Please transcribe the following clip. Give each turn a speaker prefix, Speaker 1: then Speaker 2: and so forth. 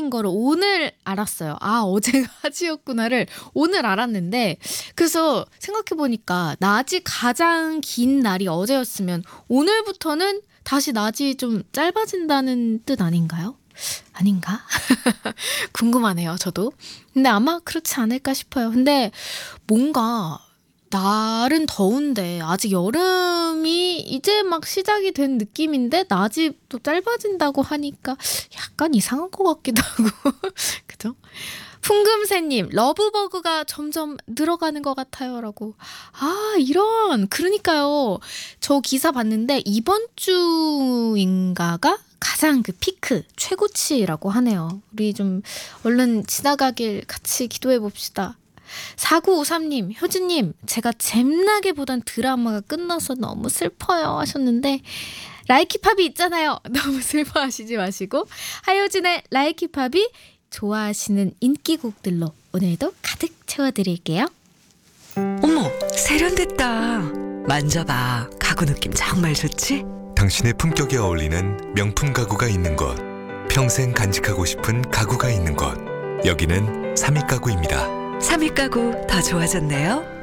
Speaker 1: 하지였다는 거를 오늘 알았어요. 아, 어제가 하지였구나를 오늘 알았는데, 그래서 생각해보니까 낮이 가장 긴 날이 어제였으면 오늘부터는 다시 낮이 좀 짧아진다는 뜻 아닌가요? 아닌가? 궁금하네요, 저도. 근데 아마 그렇지 않을까 싶어요. 근데 뭔가 날은 더운데 아직 여름이 이제 막 시작이 된 느낌인데 낮이 또 짧아진다고 하니까 약간 이상한 것 같기도 하고 그죠? 풍금새님, 러브버그가 점점 늘어가는 것 같아요 라고. 아, 이런. 그러니까요, 저 기사 봤는데 이번 주인가가 가장 그 피크 최고치라고 하네요. 우리 좀 얼른 지나가길 같이 기도해 봅시다. 4953님, 효진님, 제가 잼나게 보던 드라마가 끝나서 너무 슬퍼요 하셨는데, 라이키팝이 있잖아요. 너무 슬퍼하시지 마시고 하효진의 라이키팝이 좋아하시는 인기곡들로 오늘도 가득 채워드릴게요.
Speaker 2: 어머, 세련됐다. 만져봐. 가구 느낌 정말 좋지?
Speaker 3: 당신의 품격에 어울리는 명품 가구가 있는 곳, 평생 간직하고 싶은 가구가 있는 곳, 여기는 삼익가구입니다.
Speaker 2: 삼익 가구 더 좋아졌네요.